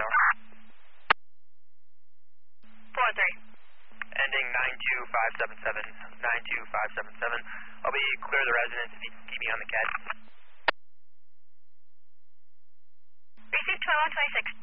radar. 4-3. Ending 92577. 92577. I'll be clear the residence if you can keep me on the CAD. Received 1226.